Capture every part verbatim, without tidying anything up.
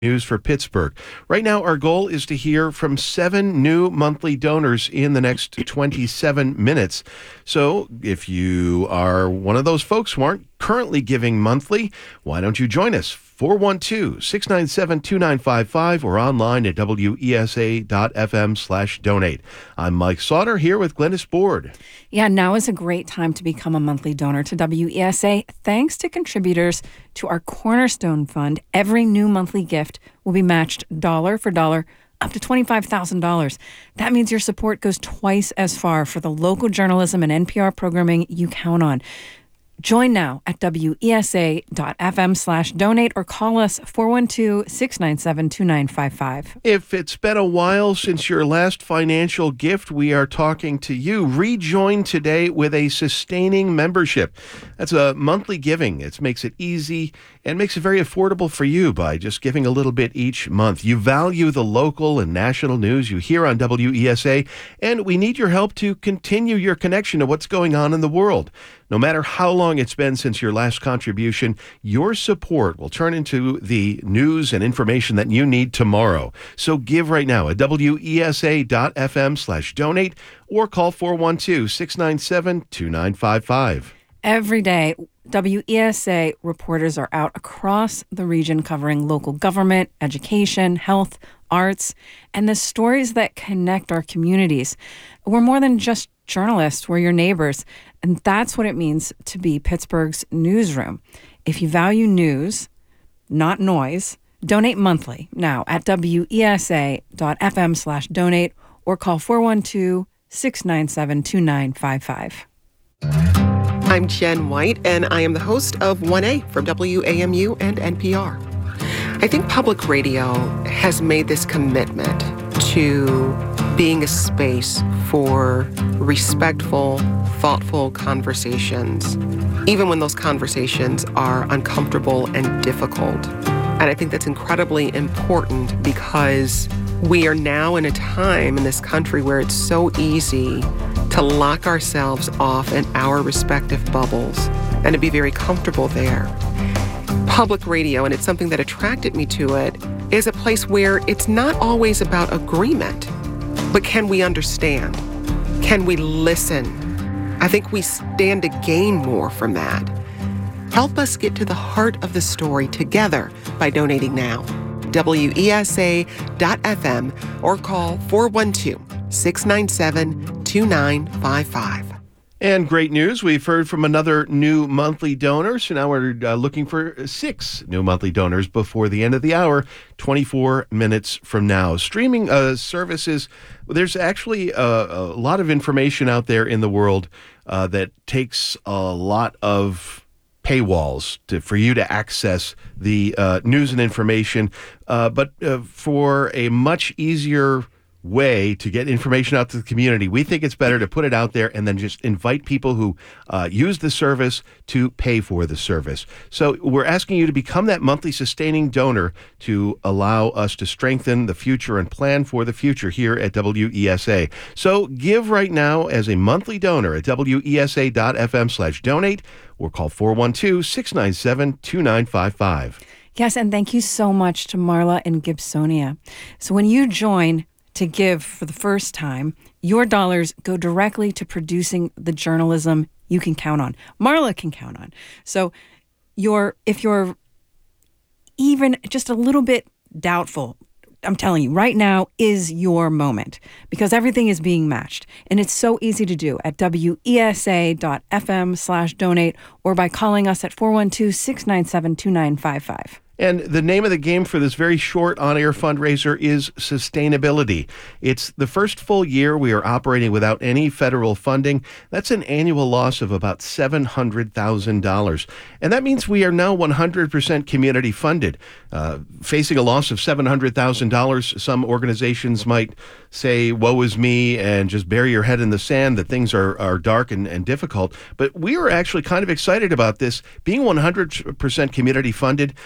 News for Pittsburgh. Right now, our goal is to hear from seven new monthly donors in the next twenty-seven minutes. So if you are one of those folks who aren't currently giving monthly, why don't you join us? four one two, six nine seven, two nine five five or online at W E S A dot F M slash donate. I'm Mike Sauter here with Glennis Board. Yeah, now is a great time to become a monthly donor to W E S A. Thanks to contributors to our Cornerstone Fund, every new monthly gift will be matched dollar for dollar up to twenty-five thousand dollars. That means your support goes twice as far for the local journalism and N P R programming you count on. Join now at W E S A dot F M slash donate or call us four one two, six nine seven, two nine five five. If it's been a while since your last financial gift, we are talking to you. Rejoin today with a sustaining membership. That's a monthly giving. It makes it easy and makes it very affordable for you by just giving a little bit each month. You value the local and national news you hear on W E S A, and we need your help to continue your connection to what's going on in the world. No matter how long it's been since your last contribution, your support will turn into the news and information that you need tomorrow. So give right now at W E S A dot F M slash donate or call four one two, six nine seven, two nine five five. Every day, W E S A reporters are out across the region covering local government, education, health, arts, and the stories that connect our communities. We're more than just journalists, we're your neighbors. And that's what it means to be Pittsburgh's newsroom. If you value news, not noise, donate monthly now at W E S A dot F M slash donate or call four one two, six nine seven, two nine five five. I'm Jen White, and I am the host of one A from W A M U and N P R. I think public radio has made this commitment to being a space for respectful, thoughtful conversations, even when those conversations are uncomfortable and difficult. And I think that's incredibly important because we are now in a time in this country where it's so easy to lock ourselves off in our respective bubbles and to be very comfortable there. Public radio, and it's something that attracted me to it, is a place where it's not always about agreement, but can we understand? Can we listen? I think we stand to gain more from that. Help us get to the heart of the story together by donating now. W E S A dot F M or call four one two, six nine seven, two nine five five. And great news, we've heard from another new monthly donor, so now we're uh, looking for six new monthly donors before the end of the hour, twenty-four minutes from now. Streaming uh, services, there's actually a, a lot of information out there in the world uh, that takes a lot of paywalls to, for you to access the uh, news and information, uh, but uh, for a much easier way to get information out to the community, we think it's better to put it out there and then just invite people who uh, use the service to pay for the service. So we're asking you to become that monthly sustaining donor to allow us to strengthen the future and plan for the future here at W E S A. So give right now as a monthly donor at W E S A dot F M slash donate or call four one two, six nine seven, two nine five five. Yes, and thank you so much to Marla and Gibsonia. So when you join to give for the first time, your dollars go directly to producing the journalism you can count on. Marla can count on. So you're, if you're even just a little bit doubtful, I'm telling you, right now is your moment because everything is being matched. And it's so easy to do at W E S A dot F M slash donate or by calling us at four one two, six nine seven, two nine five five. And the name of the game for this very short on-air fundraiser is sustainability. It's the first full year we are operating without any federal funding. That's an annual loss of about seven hundred thousand dollars. And that means we are now one hundred percent community funded. Uh, facing a loss of seven hundred thousand dollars, some organizations might say, woe is me, and just bury your head in the sand that things are, are dark and, and difficult. But we are actually kind of excited about this. Being one hundred percent community funded means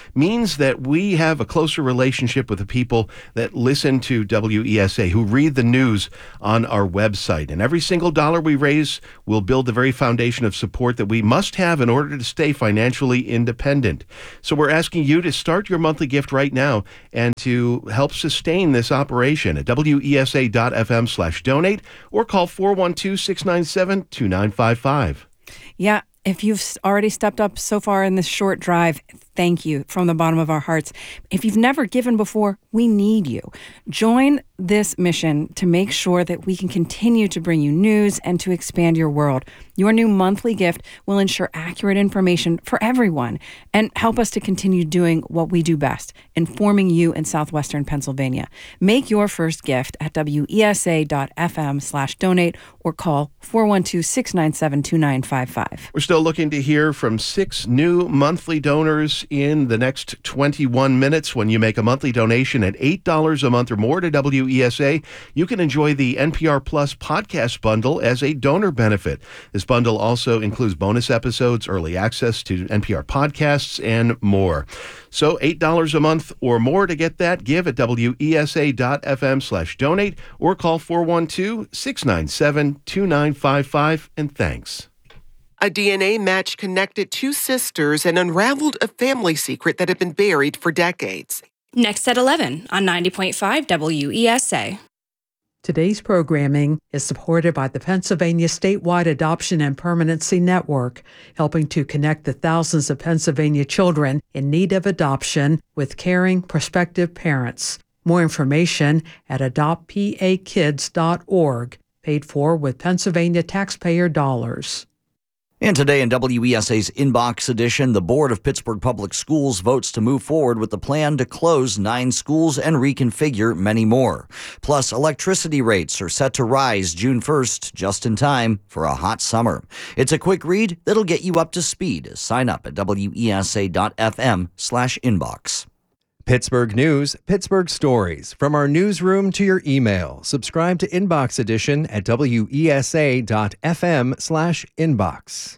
means that we have a closer relationship with the people that listen to W E S A, who read the news on our website. And every single dollar we raise will build the very foundation of support that we must have in order to stay financially independent. So we're asking you to start your monthly gift right now and to help sustain this operation at W E S A dot F M slash donate or call four one two, six nine seven, two nine five five. Yeah, if you've already stepped up so far in this short drive, thank you from the bottom of our hearts. If you've never given before, we need you. Join this mission to make sure that we can continue to bring you news and to expand your world. Your new monthly gift will ensure accurate information for everyone and help us to continue doing what we do best, informing you in southwestern Pennsylvania. Make your first gift at W E S A dot F M slash donate or call four one two, six nine seven, two nine five five. We're still looking to hear from six new monthly donors in the next twenty-one minutes. When you make a monthly donation at eight dollars a month or more to W E S A, you can enjoy the N P R Plus podcast bundle as a donor benefit. This bundle also includes bonus episodes, early access to N P R podcasts, and more. So eight dollars a month or more to get that. Give at W E S A dot F M slash donate or call four one two, six nine seven, two nine five five. And thanks. A D N A match connected two sisters and unraveled a family secret that had been buried for decades. Next at eleven on ninety point five W E S A. Today's programming is supported by the Pennsylvania Statewide Adoption and Permanency Network, helping to connect the thousands of Pennsylvania children in need of adoption with caring prospective parents. More information at adopt p a kids dot org, paid for with Pennsylvania taxpayer dollars. And today in W E S A's Inbox edition, the Board of Pittsburgh Public Schools votes to move forward with the plan to close nine schools and reconfigure many more. Plus, electricity rates are set to rise June first, just in time for a hot summer. It's a quick read that'll get you up to speed. Sign up at W E S A dot F M slash inbox. Pittsburgh News, Pittsburgh Stories. From our newsroom to your email. Subscribe to Inbox Edition at W E S A dot F M slash inbox.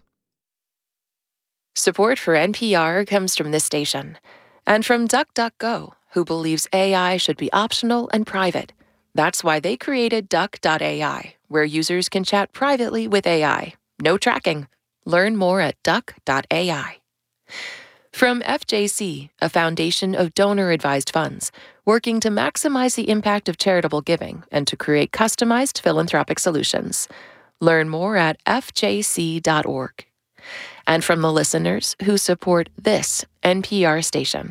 Support for N P R comes from this station and from DuckDuckGo, who believes A I should be optional and private. That's why they created Duck dot A I, where users can chat privately with A I. No tracking. Learn more at Duck dot A I. From F J C, a foundation of donor-advised funds, working to maximize the impact of charitable giving and to create customized philanthropic solutions. Learn more at F J C dot org. And from the listeners who support this N P R station.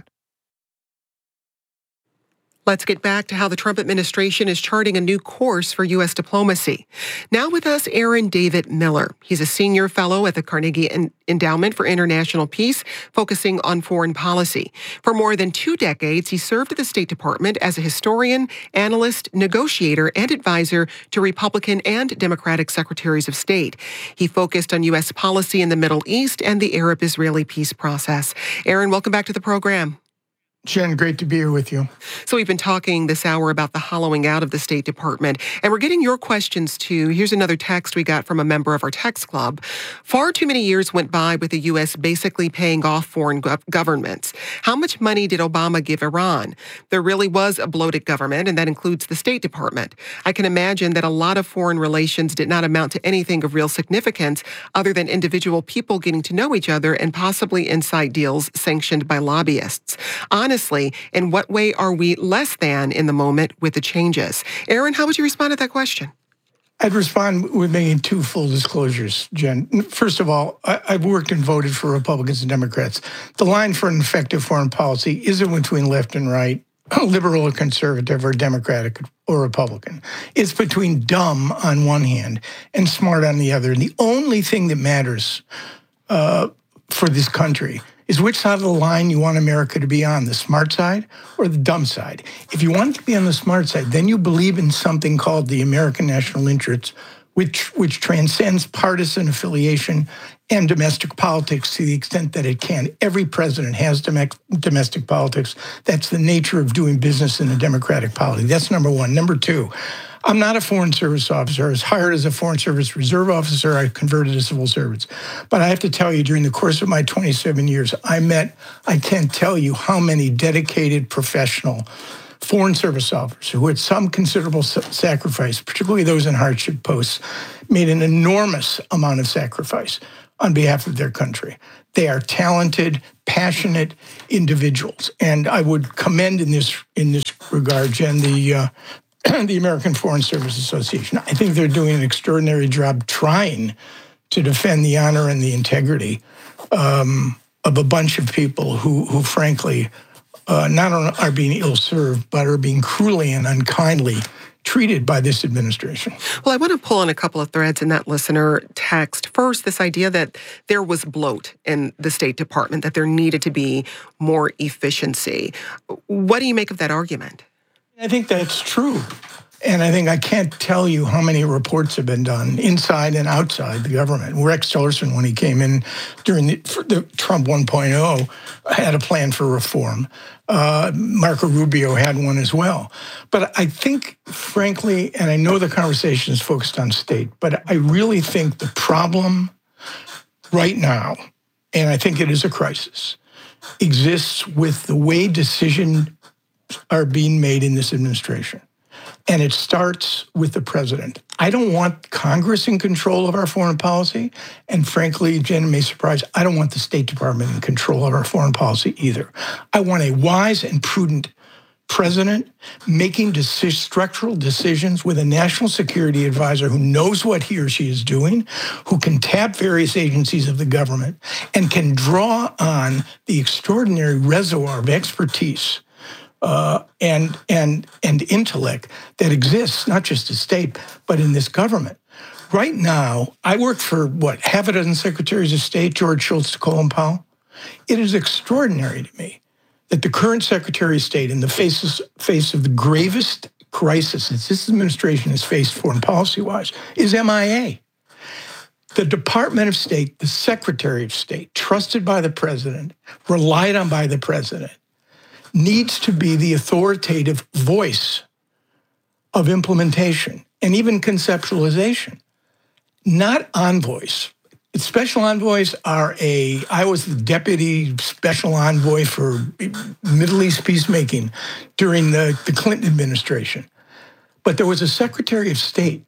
Let's get back to how the Trump administration is charting a new course for U S diplomacy. Now with us, Aaron David Miller. He's a senior fellow at the Carnegie Endowment for International Peace, focusing on foreign policy. For more than two decades, he served at the State Department as a historian, analyst, negotiator, and advisor to Republican and Democratic secretaries of state. He focused on U S policy in the Middle East and the Arab-Israeli peace process. Aaron, welcome back to the program. Jen, great to be here with you. So we've been talking this hour about the hollowing out of the State Department, and we're getting your questions too. Here's another text we got from a member of our text club. Far too many years went by with the U S basically paying off foreign gov- governments. How much money did Obama give Iran? There really was a bloated government, and that includes the State Department. I can imagine that a lot of foreign relations did not amount to anything of real significance other than individual people getting to know each other and possibly inside deals sanctioned by lobbyists. Honestly, Honestly, in what way are we less than in the moment with the changes? Aaron, how would you respond to that question? I'd respond with making two full disclosures, Jen. First of all, I, I've worked and voted for Republicans and Democrats. The line for an effective foreign policy isn't between left and right, liberal or conservative, or Democratic or Republican. It's between dumb on one hand and smart on the other. And the only thing that matters uh, for this country is which side of the line you want America to be on, the smart side or the dumb side. If you want it to be on the smart side, then you believe in something called the American national interest, which which transcends partisan affiliation and domestic politics to the extent that it can. Every president has dom- domestic politics. That's the nature of doing business in a democratic polity. That's number one. Number two, I'm not a Foreign Service officer. I was hired as a Foreign Service Reserve officer. I converted to civil servants. But I have to tell you, during the course of my twenty-seven years, I met, I can't tell you how many dedicated professional Foreign Service officers who at some considerable sacrifice, particularly those in hardship posts, made an enormous amount of sacrifice on behalf of their country. They are talented, passionate individuals. And I would commend in this in this regard, Jen, the uh, the American Foreign Service Association. I think they're doing an extraordinary job trying to defend the honor and the integrity um, of a bunch of people who, who frankly, uh, not only are being ill-served, but are being cruelly and unkindly treated by this administration. Well, I want to pull on a couple of threads in that listener text. First, this idea that there was bloat in the State Department, that there needed to be more efficiency. What do you make of that argument? I think that's true. And I think I can't tell you how many reports have been done inside and outside the government. Rex Tillerson, when he came in during the, the Trump one point oh, had a plan for reform. Uh, Marco Rubio had one as well. But I think, frankly, and I know the conversation is focused on state, but I really think the problem right now, and I think it is a crisis, exists with the way decision are being made in this administration. And it starts with the president. I don't want Congress in control of our foreign policy. And frankly, Jen may surprise, I don't want the State Department in control of our foreign policy either. I want a wise and prudent president making deci- structural decisions with a national security advisor who knows what he or she is doing, who can tap various agencies of the government, and can draw on the extraordinary reservoir of expertise Uh, and and and intellect that exists, not just at state, but in this government. Right now, I work for, what, half a dozen secretaries of state, George Shultz to Colin Powell. It is extraordinary to me that the current Secretary of State, in the faces, face of the gravest crisis that this administration has faced foreign policy-wise, is M I A. The Department of State, the Secretary of State, trusted by the president, relied on by the president, needs to be the authoritative voice of implementation and even conceptualization, not envoys. Special envoys are a, I was the deputy special envoy for Middle East peacemaking during the, the Clinton administration. But there was a Secretary of State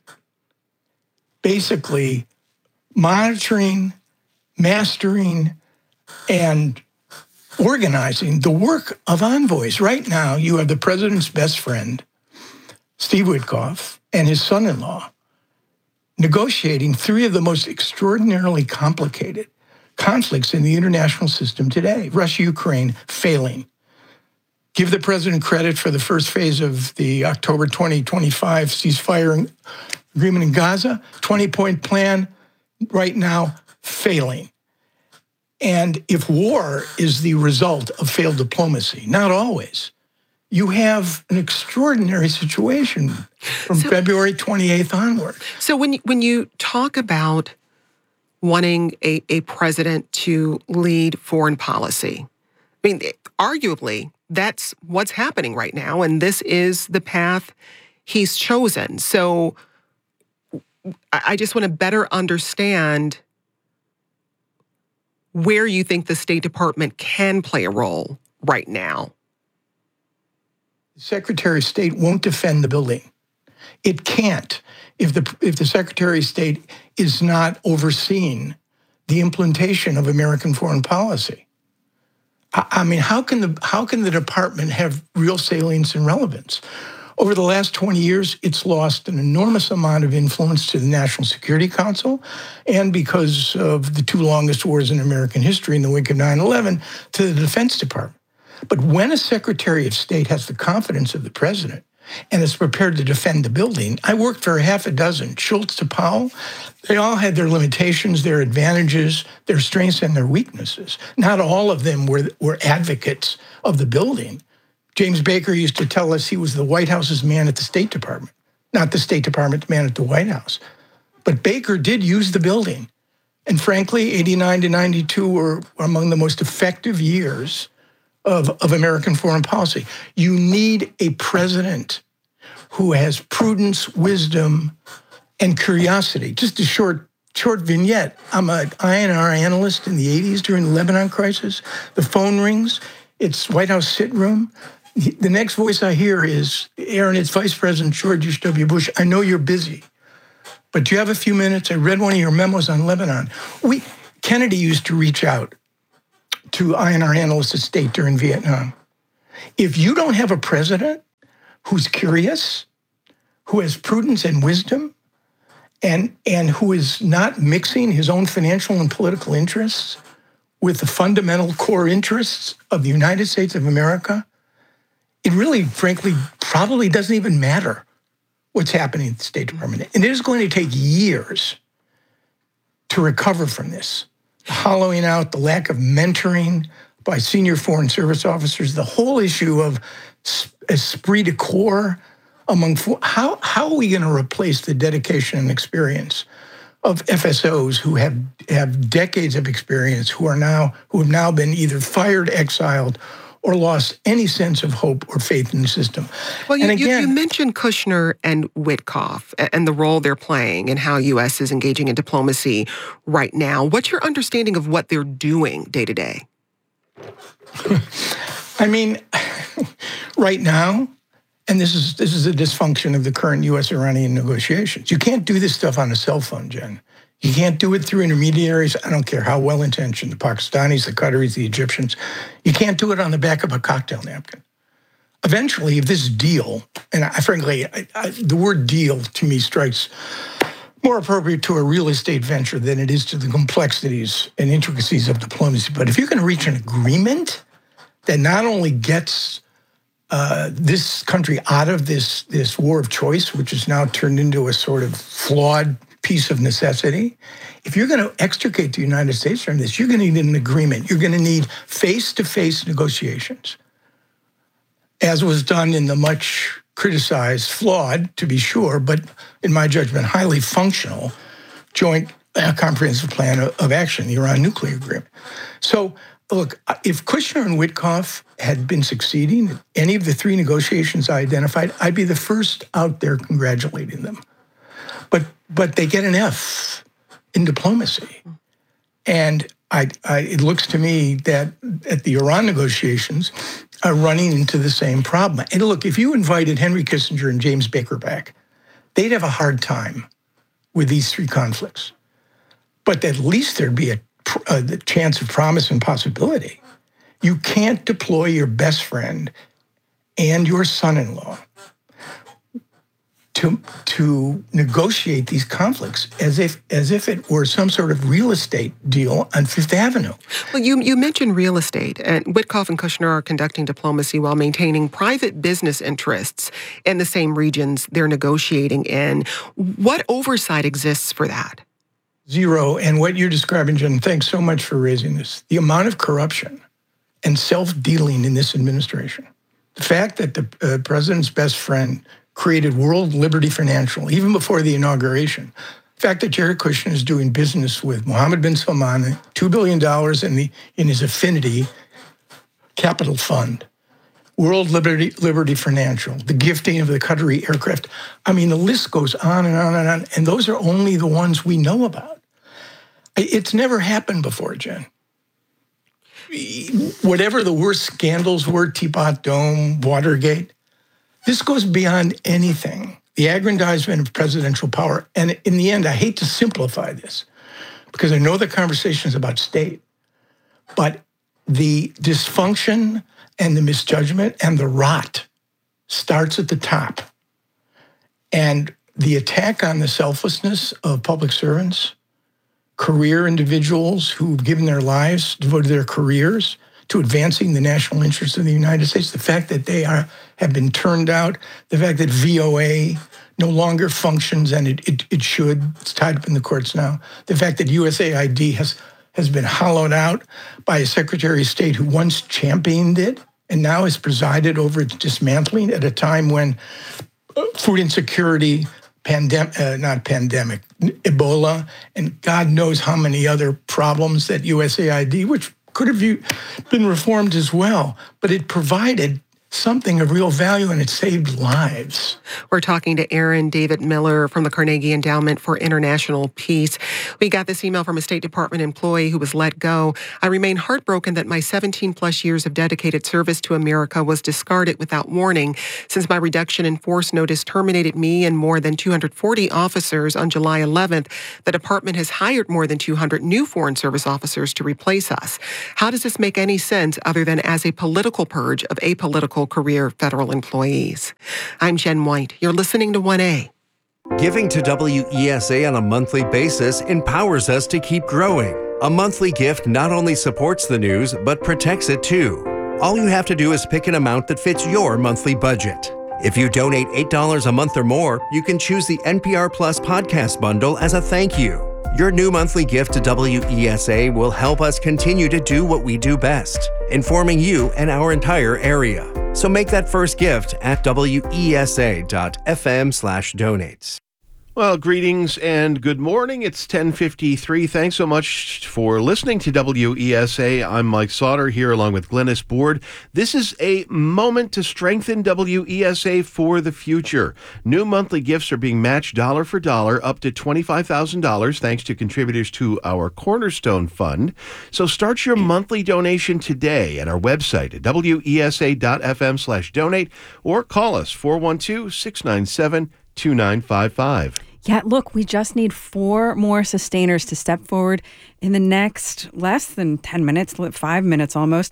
basically monitoring, mastering, and organizing the work of envoys. Right now, you have the president's best friend, Steve Witkoff, and his son-in-law negotiating three of the most extraordinarily complicated conflicts in the international system today. Russia, Ukraine, failing. Give the president credit for the first phase of the October twenty twenty-five ceasefire agreement in Gaza, twenty-point plan right now, failing. And if war is the result of failed diplomacy, not always, you have an extraordinary situation from so, February twenty-eighth onward. So when, when you talk about wanting a, a president to lead foreign policy, I mean, arguably, that's what's happening right now, and this is the path he's chosen. So I just want to better understand where you think the State Department can play a role right now. The Secretary of State won't defend the building. It can't if the if the Secretary of State is not overseeing the implementation of American foreign policy. I, I mean, how can the how can the department have real salience and relevance? Over the last twenty years, it's lost an enormous amount of influence to the National Security Council, and because of the two longest wars in American history in the wake of nine eleven, to the Defense Department. But when a Secretary of State has the confidence of the president and is prepared to defend the building, I worked for half a dozen, Shultz to Powell. They all had their limitations, their advantages, their strengths, and their weaknesses. Not all of them were, were advocates of the building. James Baker used to tell us he was the White House's man at the State Department, not the State Department's man at the White House. But Baker did use the building. And frankly, eighty-nine to ninety-two were among the most effective years of, of American foreign policy. You need a president who has prudence, wisdom, and curiosity. Just a short short vignette. I'm an I N R analyst in the eighties during the Lebanon crisis. The phone rings. It's White House sit room. The next voice I hear is, Aaron, it's Vice President George H W. Bush. I know you're busy, but do you have a few minutes? I read one of your memos on Lebanon. We Kennedy used to reach out to I N R analysts at state during Vietnam. If you don't have a president who's curious, who has prudence and wisdom, and, and who is not mixing his own financial and political interests with the fundamental core interests of the United States of America, it really, frankly, probably doesn't even matter what's happening at the State Department. And it is going to take years to recover from this. The hollowing out, the lack of mentoring by senior foreign service officers, the whole issue of esprit de corps among, how, how are we going to replace the dedication and experience of F S Os who have, have decades of experience, who are now, who have now been either fired, exiled, or lost any sense of hope or faith in the system. Well, you, and again, you, you mentioned Kushner and Witkoff and the role they're playing and how U S is engaging in diplomacy right now. What's your understanding of what they're doing day to day? I mean, right now, and this is this is a dysfunction of the current U S-Iranian negotiations. You can't do this stuff on a cell phone, Jen. You can't do it through intermediaries. I don't care how well-intentioned, the Pakistanis, the Qataris, the Egyptians. You can't do it on the back of a cocktail napkin. Eventually, if this deal, and I, frankly, I, I, the word deal to me strikes more appropriate to a real estate venture than it is to the complexities and intricacies of diplomacy. But if you're going to reach an agreement that not only gets uh, this country out of this, this war of choice, which is now turned into a sort of flawed piece of necessity, if you're going to extricate the United States from this, you're going to need an agreement. You're going to need face-to-face negotiations, as was done in the much criticized, flawed, to be sure, but in my judgment, highly functional joint uh, comprehensive plan of, of action, the Iran nuclear agreement. So, look, if Kushner and Witkoff had been succeeding in any of the three negotiations I identified, I'd be the first out there congratulating them. But but they get an F in diplomacy. And I, I, it looks to me that at the Iran negotiations are running into the same problem. And look, if you invited Henry Kissinger and James Baker back, they'd have a hard time with these three conflicts. But at least there'd be a, a the chance of promise and possibility. You can't deploy your best friend and your son-in-law to to negotiate these conflicts as if as if it were some sort of real estate deal on Fifth Avenue. Well, you you mentioned real estate, and Witkoff and Kushner are conducting diplomacy while maintaining private business interests in the same regions they're negotiating in. What oversight exists for that? Zero. And what you're describing, Jen, thanks so much for raising this. The amount of corruption and self-dealing in this administration. The fact that the uh, president's best friend created World Liberty Financial, even before the inauguration. The fact that Jared Kushner is doing business with Mohammed bin Salman, two billion dollars in, the, in his Affinity Capital Fund, World Liberty, Liberty Financial, the gifting of the Qatari aircraft. I mean, the list goes on and on and on, and those are only the ones we know about. It's never happened before, Jen. Whatever the worst scandals were, Teapot Dome, Watergate, this goes beyond anything, the aggrandizement of presidential power. And in the end, I hate to simplify this because I know the conversation is about state, but the dysfunction and the misjudgment and the rot starts at the top. And the attack on the selflessness of public servants, career individuals who've given their lives, devoted their careers to advancing the national interests of the United States, the fact that they are have been turned out, the fact that V O A no longer functions and it, it, it should, it's tied up in the courts now, the fact that U S A I D has, has been hollowed out by a Secretary of State who once championed it and now has presided over its dismantling at a time when food insecurity, pandemic, uh, not pandemic, Ebola, and God knows how many other problems that U S A I D, which could have been reformed as well, but it provided something of real value, and it saved lives. We're talking to Aaron David Miller from the Carnegie Endowment for International Peace. We got this email from a State Department employee who was let go. I remain heartbroken that my seventeen plus years of dedicated service to America was discarded without warning. Since my reduction in force notice terminated me and more than two hundred forty officers on July eleventh, the department has hired more than two hundred new Foreign Service officers to replace us. How does this make any sense other than as a political purge of apolitical career federal employees? I'm Jen White. You're listening to one A. Giving to W E S A on a monthly basis empowers us to keep growing. A monthly gift not only supports the news, but protects it too. All you have to do is pick an amount that fits your monthly budget. If you donate eight dollars a month or more, you can choose the N P R Plus podcast bundle as a thank you. Your new monthly gift to W E S A will help us continue to do what we do best, informing you and our entire area. So make that first gift at W E S A dot F M slash donates. Well, greetings and good morning. It's ten fifty-three. Thanks so much for listening to W E S A. I'm Mike Sauter here along with Glynis Board. This is a moment to strengthen W E S A for the future. New monthly gifts are being matched dollar for dollar up to twenty-five thousand dollars thanks to contributors to our Cornerstone Fund. So start your monthly donation today at our website at W E S A dot F M slash donate or call us four one two, six nine seven, two nine five five. Yeah, look, we just need four more sustainers to step forward in the next less than ten minutes, five minutes almost.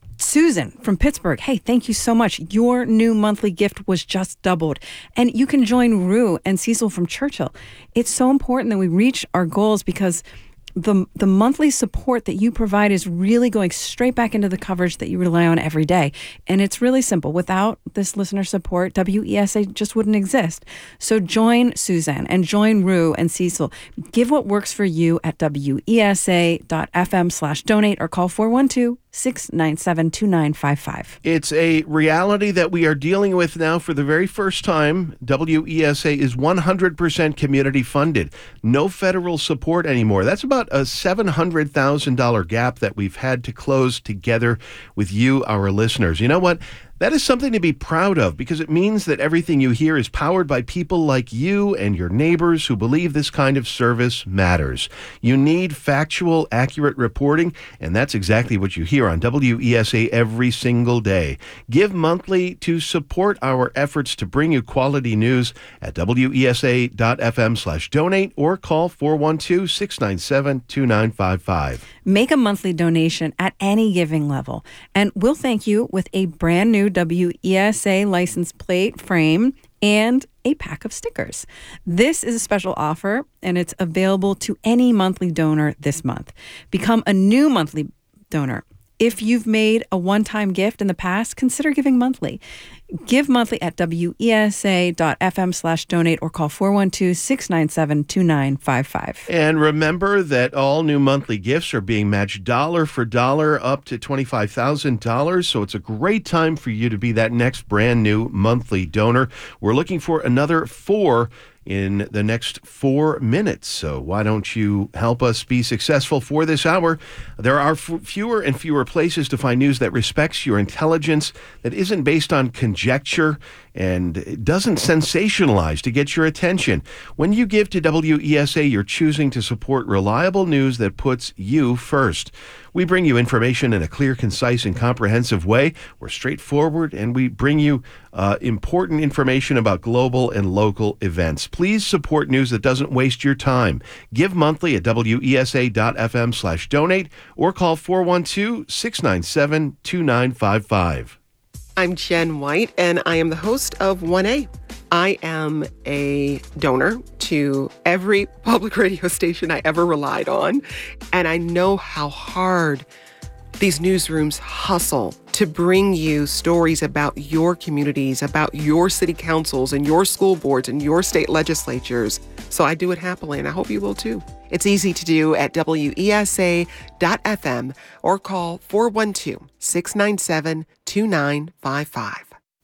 Susan from Pittsburgh, hey, thank you so much. Your new monthly gift was just doubled. And you can join Rue and Cecil from Churchill. It's so important that we reach our goals because the the monthly support that you provide is really going straight back into the coverage that you rely on every day. And it's really simple. Without this listener support, W E S A just wouldn't exist. So join Suzanne and join Rue and Cecil. Give what works for you at W E S A dot F M slash donate or call four one two, six nine seven, two nine five five. It's a reality that we are dealing with now for the very first time. W E S A is one hundred percent community funded. No federal support anymore. That's about a seven hundred thousand dollars gap that we've had to close together with you, our listeners. You know what? That is something to be proud of because it means that everything you hear is powered by people like you and your neighbors who believe this kind of service matters. You need factual, accurate reporting, and that's exactly what you hear on W E S A every single day. Give monthly to support our efforts to bring you quality news at W E S A dot F M slash donate or call four one two, six nine seven, two nine five five. Make a monthly donation at any giving level, and we'll thank you with a brand new W E S A license plate frame and a pack of stickers. This is a special offer, and it's available to any monthly donor this month. Become a new monthly donor. If you've made a one-time gift in the past, consider giving monthly. Give monthly at W E S A dot F M slash donate or call four one two, six nine seven, two nine five five. And remember that all new monthly gifts are being matched dollar for dollar up to twenty-five thousand dollars. So it's a great time for you to be that next brand new monthly donor. We're looking for another four in the next four minutes. So why don't you help us be successful for this hour? There are f- fewer and fewer places to find news that respects your intelligence, that isn't based on conjecture, and it doesn't sensationalize to get your attention. When you give to W E S A, you're choosing to support reliable news that puts you first. We bring you information in a clear, concise, and comprehensive way. We're straightforward, and we bring you uh, important information about global and local events. Please support news that doesn't waste your time. Give monthly at W E S A dot F M slash donate or call four one two, six nine seven, two nine five five. I'm Jen White, and I am the host of one A. I am a donor to every public radio station I ever relied on, and I know how hard these newsrooms hustle to bring you stories about your communities, about your city councils and your school boards and your state legislatures. So I do it happily, and I hope you will too. It's easy to do at W E S A dot F M or call four one two, six nine seven, two nine five five.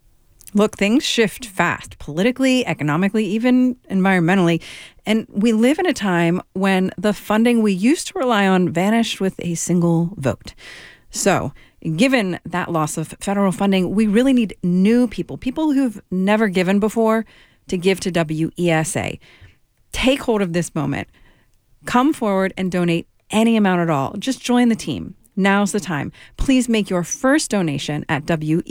Look, things shift fast, politically, economically, even environmentally. And we live in a time when the funding we used to rely on vanished with a single vote. So Given that loss of federal funding, we really need new people, people who've never given before, to give to W E S A. Take hold of this moment. Come forward and donate any amount at all. Just join the team. Now's the time. Please make your first donation at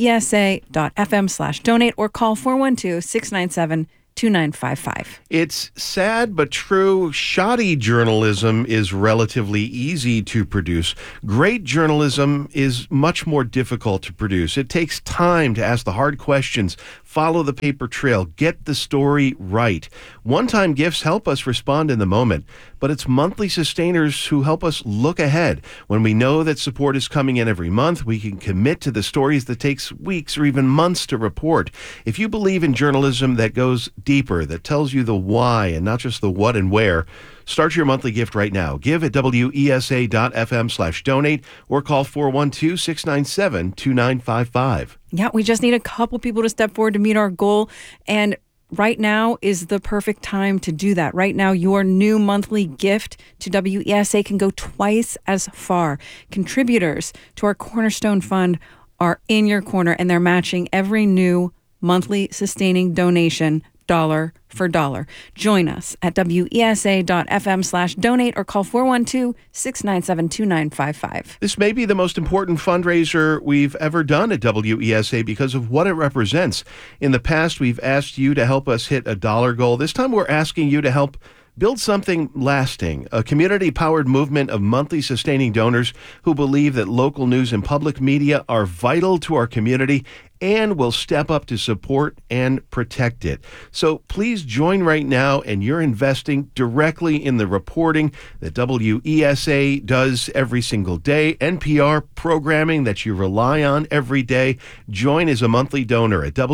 wesa.fm slash donate or call four one two, six nine seven, two nine five five. It's sad but true. Shoddy journalism is relatively easy to produce. Great journalism is much more difficult to produce. It takes time to ask the hard questions, follow the paper trail, get the story right. One-time gifts help us respond in the moment, but it's monthly sustainers who help us look ahead. When we know that support is coming in every month, we can commit to the stories that takes weeks or even months to report. If you believe in journalism that goes deeper, that tells you the why and not just the what and where, start your monthly gift right now. Give at wesa.fm slash donate or call four one two, six nine seven, two nine five five. Yeah, we just need a couple people to step forward to meet our goal. And right now is the perfect time to do that. Right now, your new monthly gift to W E S A can go twice as far. Contributors to our Cornerstone Fund are in your corner, and they're matching every new monthly sustaining donation dollar for dollar. Join us at wesa.fm slash donate or call four one two, six nine seven, two nine five five. This may be the most important fundraiser we've ever done at W E S A because of what it represents. In the past, we've asked you to help us hit a dollar goal. This time, we're asking you to help build something lasting, a community-powered movement of monthly sustaining donors who believe that local news and public media are vital to our community and will step up to support and protect it. So please join right now, and you're investing directly in the reporting that W E S A does every single day, N P R programming that you rely on every day. Join as a monthly donor at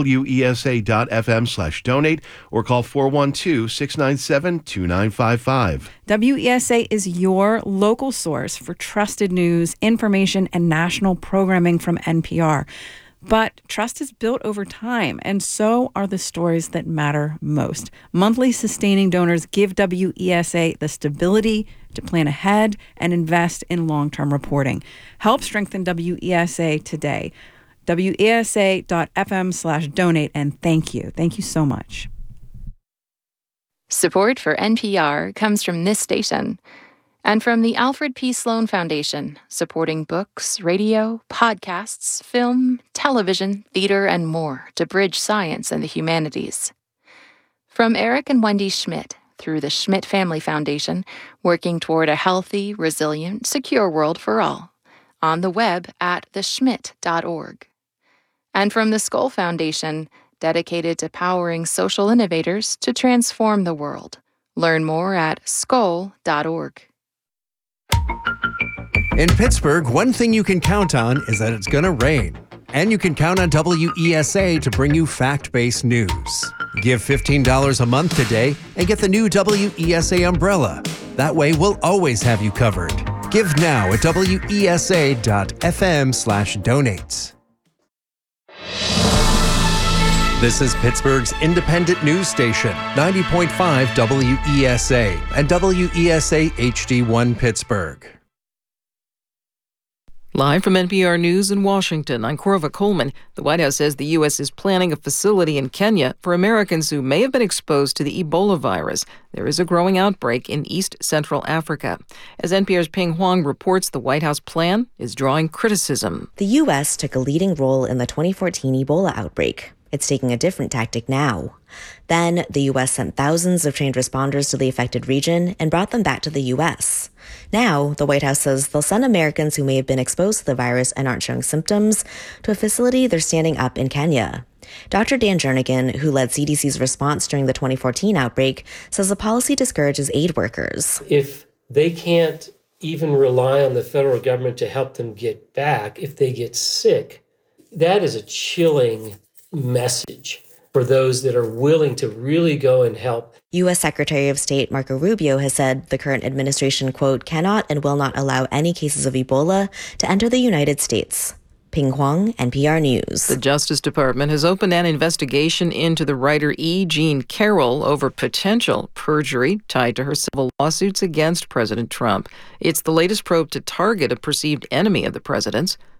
wesa.fm slash donate or call four one two, six nine seven, two nine five five. W E S A is your local source for trusted news, information, and national programming from N P R. But trust is built over time, and so are the stories that matter most. Monthly sustaining donors give W E S A the stability to plan ahead and invest in long-term reporting. Help strengthen W E S A today. wesa.fm slash donate, and thank you. Thank you so much. Support for N P R comes from this station and from the Alfred P. Sloan Foundation, supporting books, radio, podcasts, film, television, theater, and more to bridge science and the humanities. From Eric and Wendy Schmidt through the Schmidt Family Foundation, working toward a healthy, resilient, secure world for all, on the web at the schmidt dot org. And from the Skoll Foundation, dedicated to powering social innovators to transform the world. Learn more at skoll dot org. In Pittsburgh, one thing you can count on is that it's going to rain. And you can count on W E S A to bring you fact-based news. Give fifteen dollars a month today and get the new W E S A umbrella. That way, we'll always have you covered. Give now at wesa.fm slash donates. This is Pittsburgh's independent news station, ninety point five W E S A and W E S A H D one Pittsburgh. Live from N P R News in Washington, I'm Corva Coleman. The White House says the U S is planning a facility in Kenya for Americans who may have been exposed to the Ebola virus. There is a growing outbreak in East Central Africa. As N P R's Ping Huang reports, the White House plan is drawing criticism. The U S took a leading role in the twenty fourteen Ebola outbreak. It's taking a different tactic now. Then, the U S sent thousands of trained responders to the affected region and brought them back to the U S. Now, the White House says they'll send Americans who may have been exposed to the virus and aren't showing symptoms to a facility they're standing up in Kenya. Doctor Dan Jernigan, who led C D C's response during the twenty fourteen outbreak, says the policy discourages aid workers. If they can't even rely on the federal government to help them get back if they get sick, that is a chilling message for those that are willing to really go and help. U S Secretary of State Marco Rubio has said the current administration, quote, cannot and will not allow any cases of Ebola to enter the United States. Ping Huang, N P R News. The Justice Department has opened an investigation into the writer E. Jean Carroll over potential perjury tied to her civil lawsuits against President Trump. It's the latest probe to target a perceived enemy of the president's.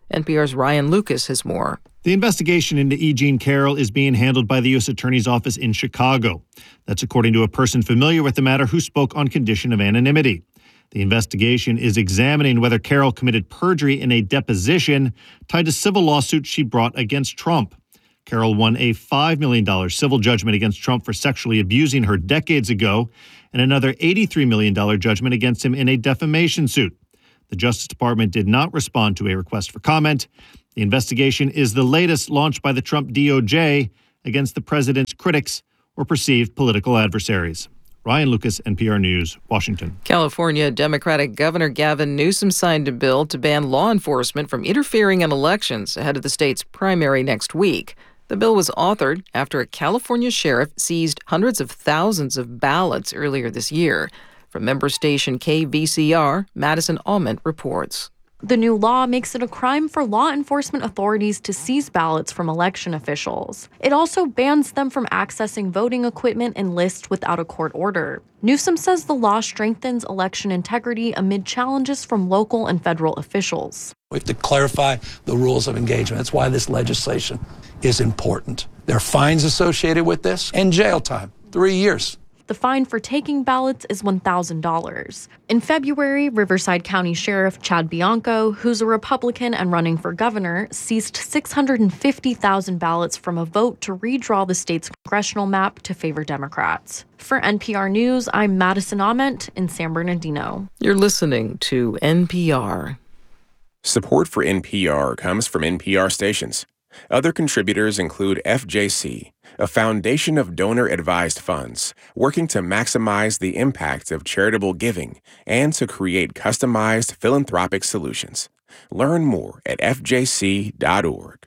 N P R's Ryan Lucas has more. The investigation into E. Jean Carroll is being handled by the U S Attorney's Office in Chicago. That's according to a person familiar with the matter who spoke on condition of anonymity. The investigation is examining whether Carroll committed perjury in a deposition tied to civil lawsuits she brought against Trump. Carroll won a five million dollars civil judgment against Trump for sexually abusing her decades ago and another eighty-three million dollars judgment against him in a defamation suit. The Justice Department did not respond to a request for comment. The investigation is the latest launched by the Trump D O J against the president's critics or perceived political adversaries. Ryan Lucas, N P R News, Washington. California Democratic Governor Gavin Newsom signed a bill to ban law enforcement from interfering in elections ahead of the state's primary next week. The bill was authored after a California sheriff seized hundreds of thousands of ballots earlier this year. From member station K V C R, Madison Almond reports. The new law makes it a crime for law enforcement authorities to seize ballots from election officials. It also bans them from accessing voting equipment and lists without a court order. Newsom says the law strengthens election integrity amid challenges from local and federal officials. We have to clarify the rules of engagement. That's why this legislation is important. There are fines associated with this and jail time, three years. The fine for taking ballots is one thousand dollars. In February, Riverside County Sheriff Chad Bianco, who's a Republican and running for governor, seized six hundred fifty thousand ballots from a vote to redraw the state's congressional map to favor Democrats. For N P R News, I'm Madison Ament in San Bernardino. You're listening to N P R. Support for N P R comes from N P R stations. Other contributors include F J C, a foundation of donor-advised funds working to maximize the impact of charitable giving and to create customized philanthropic solutions. Learn more at f j c dot org.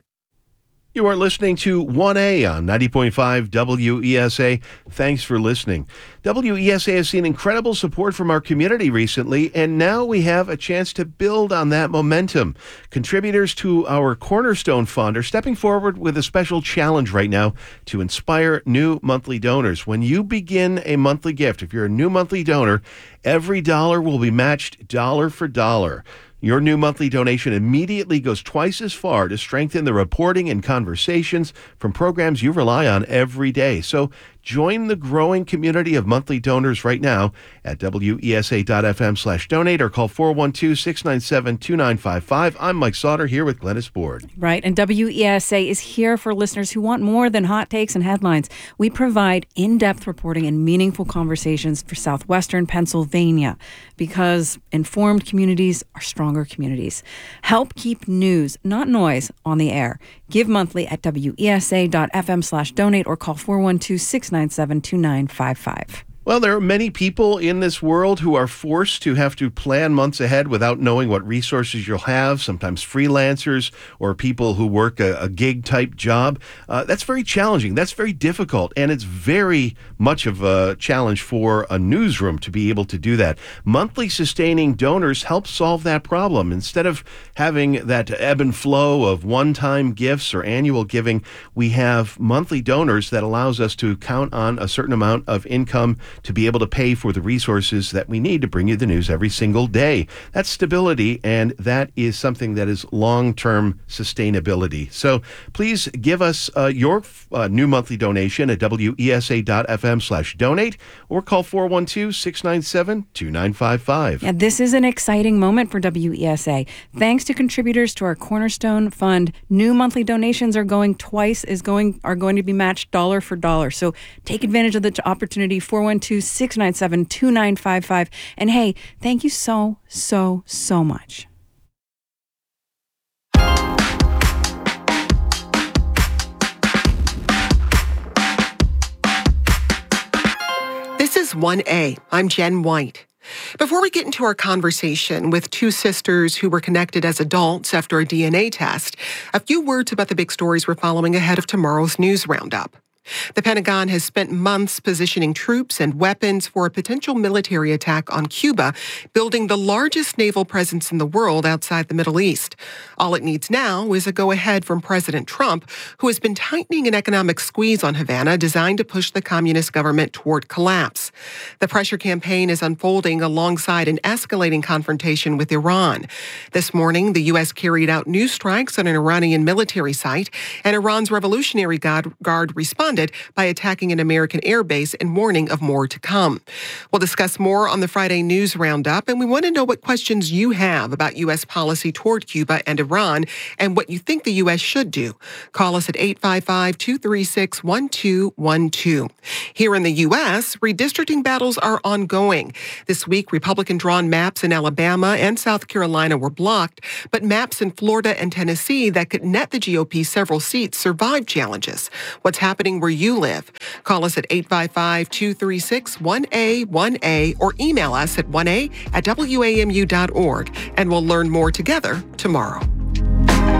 You are listening to one A on ninety point five W E S A. Thanks for listening. W E S A has seen incredible support from our community recently, and now we have a chance to build on that momentum. Contributors to our Cornerstone Fund are stepping forward with a special challenge right now to inspire new monthly donors. When you begin a monthly gift, if you're a new monthly donor, every dollar will be matched dollar for dollar. Your new monthly donation immediately goes twice as far to strengthen the reporting and conversations from programs you rely on every day. So join the growing community of monthly donors right now at W E S A dot F M slash donate or call four one two, six nine seven, two nine five five. I'm Mike Sauter here with Glennis Board. Right, and W E S A is here for listeners who want more than hot takes and headlines. We provide in-depth reporting and meaningful conversations for southwestern Pennsylvania because informed communities are stronger communities. Help keep news, not noise, on the air. Give monthly at W E S A dot F M slash donate or call four one two, six nine seven, two nine five five. Well, there are many people in this world who are forced to have to plan months ahead without knowing what resources you'll have, sometimes freelancers or people who work a, a gig-type job. Uh, that's very challenging. That's very difficult, and it's very much of a challenge for a newsroom to be able to do that. Monthly sustaining donors help solve that problem. Instead of having that ebb and flow of one-time gifts or annual giving, we have monthly donors that allows us to count on a certain amount of income to be able to pay for the resources that we need to bring you the news every single day. That's stability, and that is something that is long-term sustainability. So please give us uh, your uh, new monthly donation at W E S A dot F M slash donate or call four one two, six nine seven, two nine five five. Yeah, this is an exciting moment for W E S A. Thanks to contributors to our Cornerstone Fund, new monthly donations are going twice is going are going to be matched dollar for dollar. So take advantage of the opportunity. four one two, six nine seven, two nine five five. And hey, thank you so, so, so much. This is one A. I'm Jen White. Before we get into our conversation with two sisters who were connected as adults after a D N A test, a few words about the big stories we're following ahead of tomorrow's news roundup. The Pentagon has spent months positioning troops and weapons for a potential military attack on Cuba, building the largest naval presence in the world outside the Middle East. All it needs now is a go-ahead from President Trump, who has been tightening an economic squeeze on Havana designed to push the communist government toward collapse. The pressure campaign is unfolding alongside an escalating confrontation with Iran. This morning, the U S carried out new strikes on an Iranian military site, and Iran's Revolutionary Guard, Guard responded by attacking an American airbase and warning of more to come. We'll discuss more on the Friday News Roundup, and we want to know what questions you have about U S policy toward Cuba and Iran and what you think the U S should do. Call us at eight five five, two three six, one two one two. Here in the U S, redistricting battles are ongoing. This week, Republican-drawn maps in Alabama and South Carolina were blocked, but maps in Florida and Tennessee that could net the G O P several seats survived challenges. What's happening where you live? Call us at eight five five, two three six, one A one A or email us at one A at W A M U dot org, and we'll learn more together tomorrow.